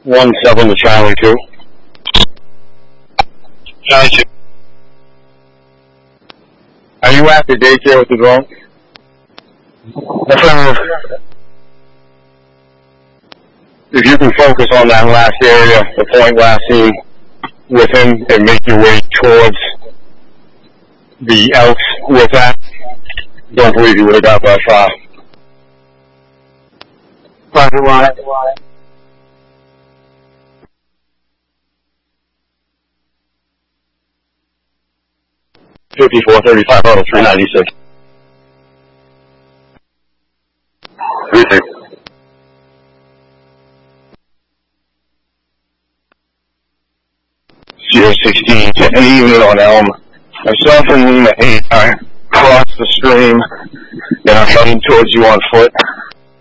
17 to Charlie 2. Charlie 2. Are you after daycare with the drone? Affirmative. If you can focus on that last area, the point last seen with him, and make your way towards the Elks with that, don't believe you would have got that far. Private line. 5435 out of 396. 36. CO16 to an evening on Elm. Myself and Lima 8 are across the stream, and I'm heading towards you on foot.